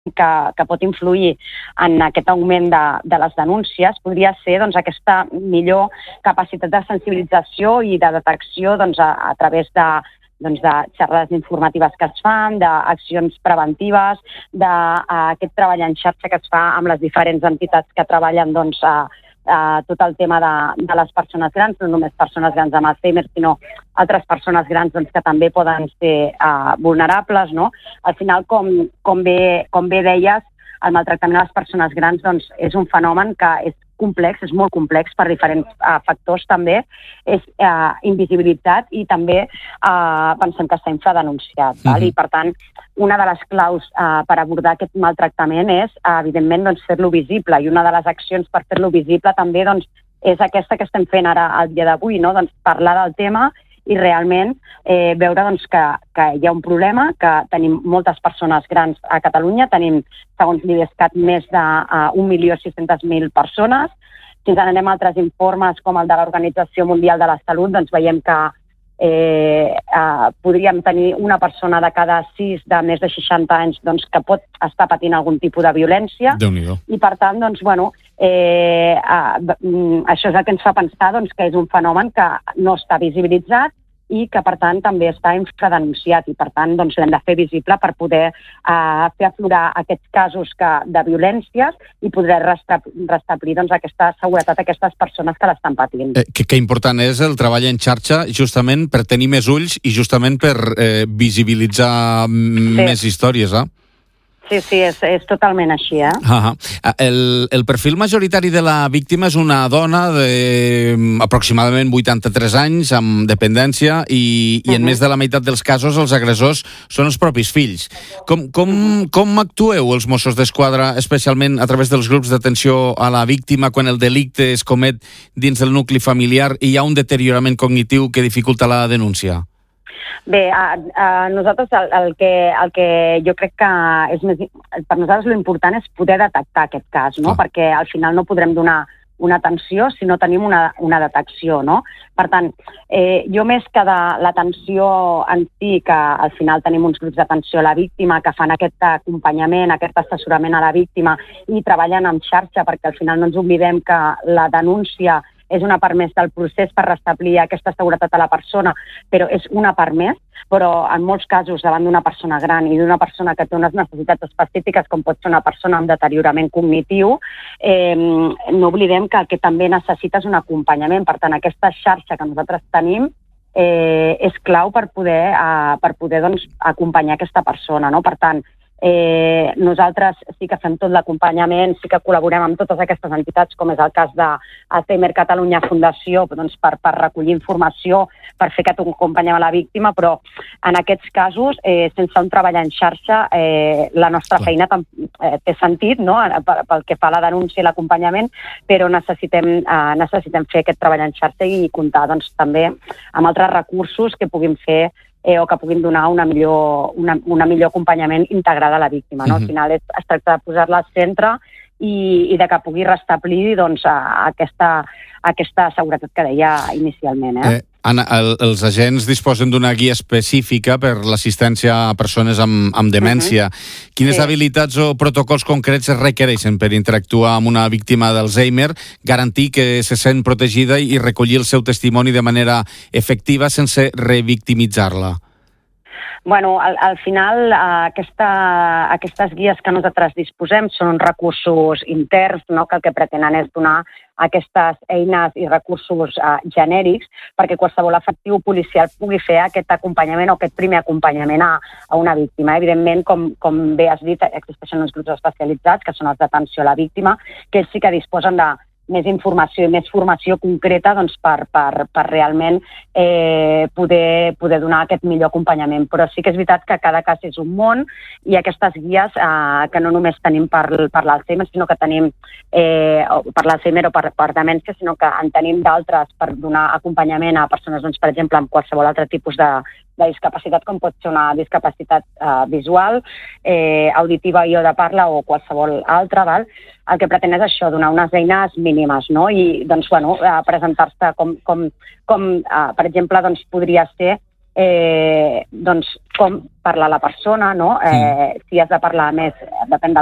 que pot influir en aquest augment de les denúncies podria ser aquesta millor capacitat de sensibilització i de detecció a través de xerrades informatives que es fan, d'accions preventives, d'aquest treball en xarxa que es fa amb les diferents entitats que treballen tot el tema de les persones grans, no només persones grans amb Alzheimer, sinó altres persones grans que també poden ser vulnerables, no? Al final, com bé deies, el maltractament a les persones grans és un fenomen que és complex, és molt complex per diferents factors també, és invisibilitzat i també pensem que està infradenunciat. I per tant, una de les claus per abordar aquest maltractament és, evidentment, fer-lo visible, i una de les accions per fer-lo visible també és aquesta que estem fent ara al dia d'avui, parlar del tema i realment veure que hi ha un problema, que tenim moltes persones grans a Catalunya, tenim, segons l'IDESCAT, més de 1.600.000 persones. Si ens anem a altres informes, com el de l'Organització Mundial de la Salut, veiem que podríem tenir una persona de cada 6 de més de 60 anys que pot estar patint algun tipus de violència. I per tant, això és el que ens fa pensar que és un fenomen que no està visibilitzat i que, per tant, també està infradenunciat i, per tant, l'hem de fer visible per poder fer aflorar aquests casos de violències i poder restablir aquesta seguretat a aquestes persones que l'estan patint. Que important és el treball en xarxa justament per tenir més ulls i justament per visibilitzar més històries, Sí, és totalment així, El perfil majoritari de la víctima és una dona d'aproximadament 83 anys, amb dependència, i en més de la meitat dels casos els agressors són els propis fills. Com actueu els Mossos d'Esquadra, especialment a través dels grups d'atenció a la víctima, quan el delicte es comet dins del nucli familiar i hi ha un deteriorament cognitiu que dificulta la denúncia? Bé, nosaltres el que jo crec que és més... Per nosaltres l'important és poder detectar aquest cas, no? Perquè al final no podrem donar una atenció si no tenim una detecció, no? Per tant, jo més que de l'atenció en si, que al final tenim uns grups d'atenció a la víctima que fan aquest acompanyament, aquest assessorament a la víctima i treballen en xarxa, perquè al final no ens oblidem que la denúncia és una part més del procés per restablir aquesta seguretat a la persona, però és una part més, però en molts casos davant d'una persona gran i d'una persona que té unes necessitats específiques, com pot ser una persona amb deteriorament cognitiu, no oblidem que el que també necessita és un acompanyament. Per tant, aquesta xarxa que nosaltres tenim és clau per poder acompanyar aquesta persona, no? Per tant, nosaltres sí que fem tot l'acompanyament, sí que col·laborem amb totes aquestes entitats, com és el cas de Alzheimer Catalunya Fundació, per recollir informació, per fer aquest acompanyament a la víctima, però en aquests casos, sense un treball en xarxa, la nostra feina té sentit, no?, pel que fa a la denúncia i l'acompanyament, però necessitem fer aquest treball en xarxa i comptar també amb altres recursos que puguin fer o que puguin donar una millor acompanyament integral a la víctima. No? Al final es tracta de posar-la al centre i de que pugui restablir aquesta seguretat que deia inicialment. Anna, els agents disposen d'una guia específica per l'assistència a persones amb demència. Quines habilitats o protocols concrets es requereixen per interactuar amb una víctima d'Alzheimer, garantir que se sent protegida i recollir el seu testimoni de manera efectiva sense revictimitzar-la? Bueno, al final aquestes guies que nosaltres disposem són uns recursos interns, no?, que el que pretenen és donar aquestes eines i recursos genèrics perquè qualsevol efectiu policial pugui fer aquest acompanyament o aquest primer acompanyament a una víctima. Evidentment, com bé has dit, existeixen uns grups especialitzats que són els d'atenció a la víctima, que ells sí que disposen de més informació i més formació concreta per realment poder donar aquest millor acompanyament. Però sí que és veritat que cada cas és un món i aquestes guies que no només tenim per l'Alzheimer, sinó que tenim per l'Alzheimer o per demència, sinó que en tenim d'altres per donar acompanyament a persones, per exemple, amb qualsevol altre tipus de discapacitat, com pot ser una discapacitat visual, auditiva i o de parla o qualsevol altra, val? El que pretén és això, donar unes eines mínimes, no? I, presentar-se com per exemple, podria ser doncs com parla la persona, no? Si has de parlar més, depèn de